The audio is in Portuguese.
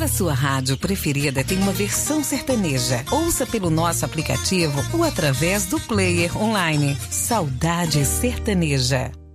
sua rádio preferida tem uma versão sertaneja. Ouça pelo nosso aplicativo ou através do player online. Saudade Sertaneja.